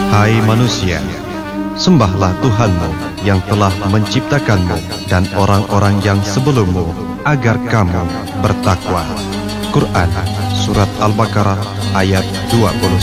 Hai manusia, sembahlah Tuhanmu yang telah menciptakanmu dan orang-orang yang sebelummu, agar kamu bertakwa. Quran Surat Al-Baqarah ayat 21.